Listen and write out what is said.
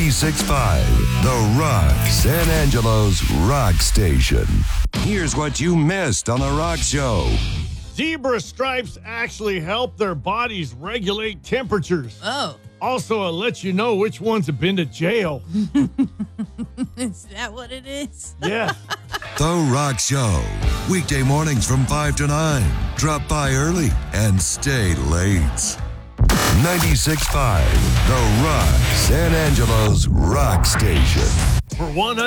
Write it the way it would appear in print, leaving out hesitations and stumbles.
96.5, The Rock, San Angelo's rock station. Here's what you missed on The Rock Show. Zebra stripes actually help their bodies regulate temperatures. Oh, Also, it lets you know which ones have been to jail. is that what it is? Yeah. The Rock Show. Weekday mornings from 5 to 9. Drop by early and stay late. 96.5, The Rock, San Angelo's rock station. For one